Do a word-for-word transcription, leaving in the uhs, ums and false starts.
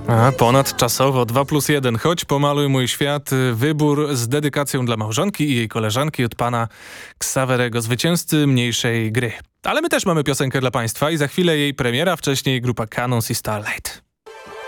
A ponadczasowo dwa plus jeden. Chodź pomaluj mój świat. Wybór z dedykacją dla małżonki i jej koleżanki od pana Ksawerego, zwycięzcy mniejszej gry. Ale my też mamy piosenkę dla państwa i za chwilę jej premiera, wcześniej grupa Canons i Starlight.